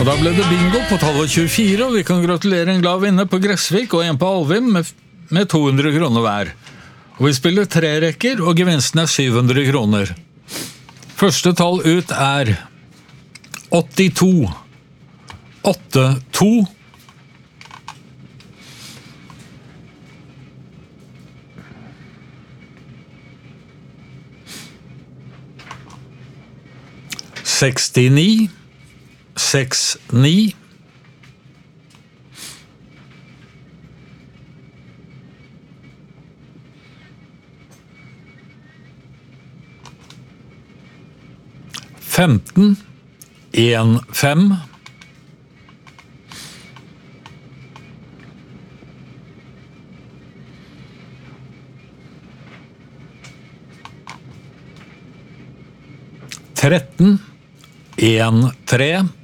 Og da ble det bingo på tallet 24, og vi kan gratulere en glad vinner på Gressvik og en på Alvim med 200 kroner hver. Og vi spiller 3 rekker, og gevinsten 700 kroner. Første tall ut 82. 82. 69. 69. 15. 15. 13. 13.